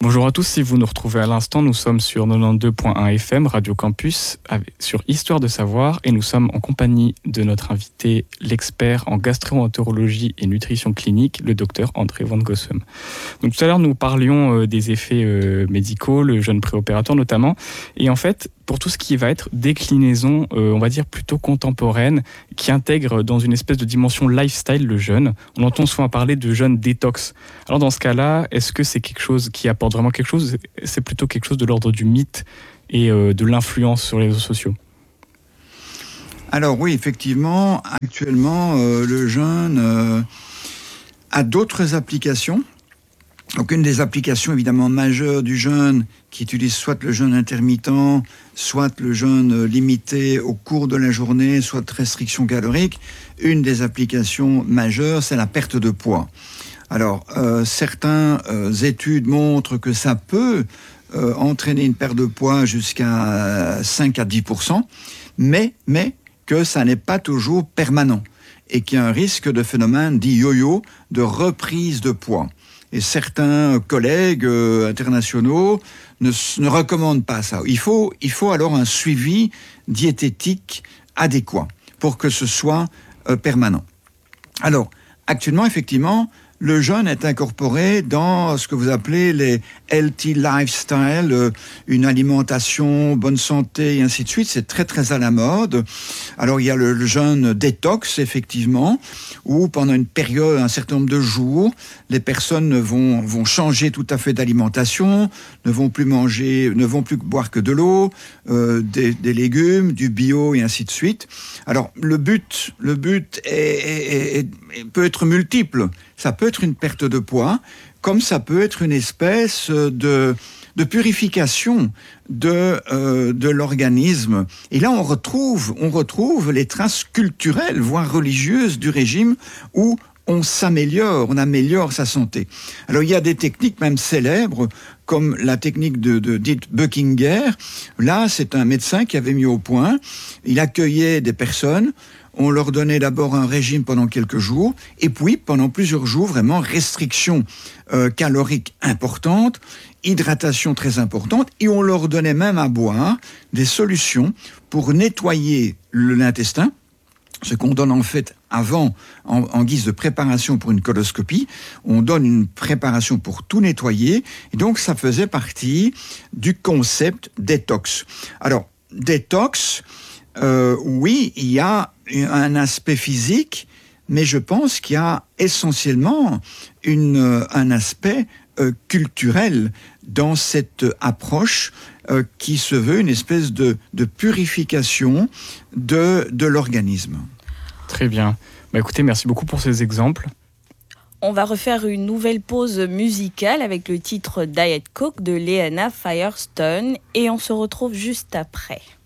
Bonjour à tous, si vous nous retrouvez à l'instant, nous sommes sur 92.1 FM, Radio Campus, sur Histoire de savoir, et nous sommes en compagnie de notre invité, l'expert en gastro-entérologie et nutrition clinique, le docteur André van Gossem. Donc tout à l'heure, nous parlions des effets médicaux, le jeûne préopératoire notamment, et en fait, pour tout ce qui va être déclinaison, on va dire plutôt contemporaine, qui intègre dans une espèce de dimension lifestyle le jeûne. On entend souvent parler de jeûne détox. Alors dans ce cas-là, est-ce que c'est quelque chose qui apporte vraiment quelque chose ? C'est plutôt quelque chose de l'ordre du mythe et de l'influence sur les réseaux sociaux ? Alors oui, effectivement, actuellement, le jeûne a d'autres applications. Donc une des applications évidemment majeures du jeûne, qui utilise soit le jeûne intermittent, soit le jeûne limité au cours de la journée, soit restriction calorique, une des applications majeures, c'est la perte de poids. Alors, certaines études montrent que ça peut entraîner une perte de poids jusqu'à 5 à 10%, mais que ça n'est pas toujours permanent et qu'il y a un risque de phénomène dit yo-yo, de reprise de poids. Et certains collègues internationaux ne recommandent pas ça. Il faut alors un suivi diététique adéquat pour que ce soit permanent. Alors, actuellement, effectivement, le jeûne est incorporé dans ce que vous appelez les healthy lifestyle, une alimentation, bonne santé et ainsi de suite. C'est très très à la mode. Alors il y a le jeûne détox, effectivement, où pendant une période, un certain nombre de jours, les personnes vont changer tout à fait d'alimentation, ne vont plus boire que de l'eau, des légumes, du bio et ainsi de suite. Alors le but peut être multiple. Ça peut être une perte de poids, comme ça peut être une espèce de purification de l'organisme. Et là, on retrouve les traces culturelles, voire religieuses du régime, où on améliore sa santé. Alors, il y a des techniques même célèbres, comme la technique dite Buchinger. Là, c'est un médecin qui avait mis au point. Il accueillait des personnes. On leur donnait d'abord un régime pendant quelques jours, et puis pendant plusieurs jours, vraiment restriction calorique importante, hydratation très importante, et on leur donnait même à boire des solutions pour nettoyer l'intestin, ce qu'on donne en fait avant en guise de préparation pour une coloscopie. On donne une préparation pour tout nettoyer, et donc ça faisait partie du concept détox. Alors, détox, oui, il y a un aspect physique, mais je pense qu'il y a essentiellement un aspect culturel dans cette approche qui se veut une espèce de purification de l'organisme. Très bien. Écoutez, merci beaucoup pour ces exemples. On va refaire une nouvelle pause musicale avec le titre Diet Coke de Leanna Firestone et on se retrouve juste après.